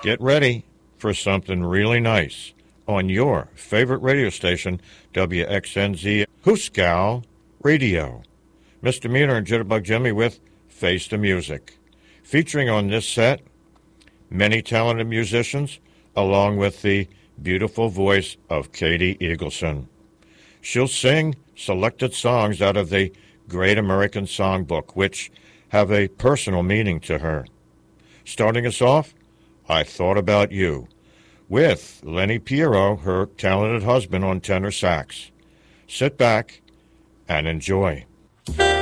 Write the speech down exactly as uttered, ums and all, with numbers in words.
Get ready for something really nice on your favorite radio station, W X N Z Hooskow Radio. Misdemeanor and Jitterbug Jimmy with Face the Music. Featuring on this set, many talented musicians, along with the beautiful voice of Katie Eagleson. She'll sing selected songs out of the Great American Songbook, which have a personal meaning to her. Starting us off, I Thought About You, with Lenny Piero, her talented husband, on tenor sax. Sit back and enjoy.